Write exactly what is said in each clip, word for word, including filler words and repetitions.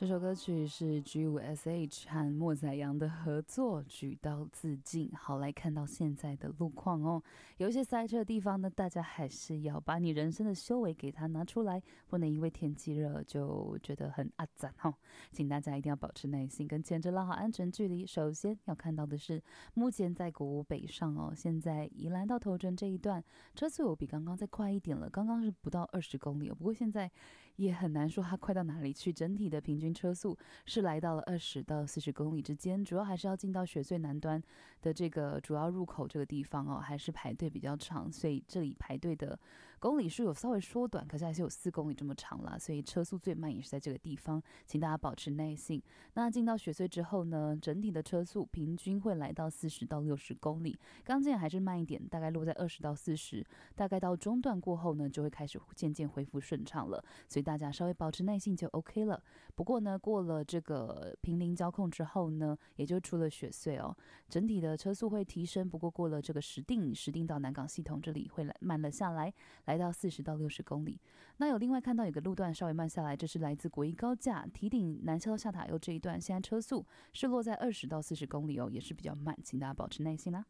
这首歌曲是 G 五 S H 和莫宰阳的合作，举刀自尽。好，来看到现在的路况哦，有一些塞车的地方呢，大家还是要把你人生的修为给它拿出来，不能因为天气热就觉得很阿赞哦。请大家一定要保持耐心，跟前车拉好安全距离。首先要看到的是，目前在国五北上哦，现在宜兰到头城这一段车速有比刚刚再快一点了，刚刚是不到二十公里，不过现在也很难说它快到哪里去，整体的平均车速是来到了二十到四十公里之间，主要还是要进到雪隧南端的这个主要入口这个地方哦，还是排队比较长，所以这里排队的公里数有稍微缩短，可是还是有四公里这么长啦，所以车速最慢也是在这个地方，请大家保持耐性。那进到雪隧之后呢，整体的车速平均会来到四十到六十公里，刚进还是慢一点，大概落在二十到四十，大概到中段过后呢，就会开始渐渐恢复顺畅了，所以大家稍微保持耐性就 OK 了。不过呢，过了这个平林交控之后呢，也就出了雪隧哦，整体的车速会提升，不过过了这个石碇石碇到南港系统这里会慢了下来，来到四十到六十公里。那有另外看到有个路段稍微慢下来，这是来自国一高架堤顶南车到下塔悠这一段，现在车速是落在二十到四十公里哦，也是比较慢，请大家保持耐心啦。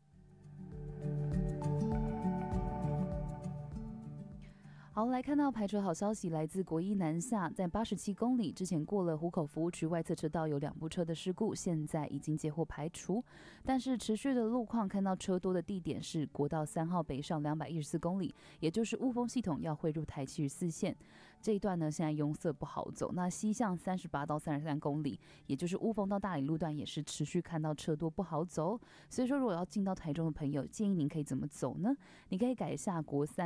好，来看到排除好消息，来自国一南下，在八十七公里之前过了湖口服务区外侧车道有两部车的事故，现在已经接获排除，但是持续的路况看到车多的地点是国道三号北上两百一十四公里，也就是雾峰系统要汇入台七十四线这一段呢，现在拥塞不好走。那西向三十八到三十三公里，也就是雾峰到大理路段也是持续看到车多不好走，所以说如果要进到台中的朋友，建议您可以怎么走呢？你可以改下国三